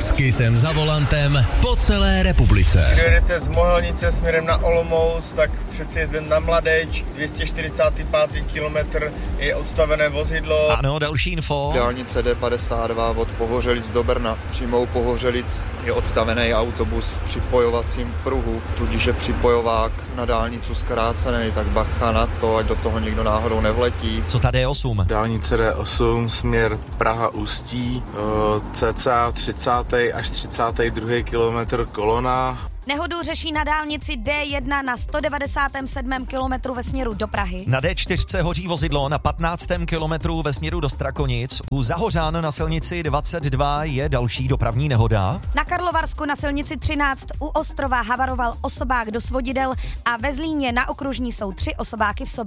S Kissem za volantem po celé republice. Když jedete z Mohelnice směrem na Olomouc, tak před sjezdem na Mladeč, 245. kilometr je odstavené vozidlo. Ano, další info. Dálnice D52 od Pohořelic do Brna. Přímou Pohořelic je odstavený autobus v připojovacím pruhu, tudíž je připojovák na dálnici zkrácený, tak bacha na to, ať do toho nikdo náhodou nevletí. Co ta D8? Dálnice D8, směr Praha-Ústí, cca 30. až 32. kilometr kolona. Nehodu řeší na dálnici D1 na 197. kilometru ve směru do Prahy. Na D4 hoří vozidlo na 15. kilometru ve směru do Strakonic. U Zahořán na silnici 22 je další dopravní nehoda. Na Karlovarsku na silnici 13 u Ostrova havaroval osobák do svodidel a ve Zlíně na Okružní jsou 3 osobáky v sobě.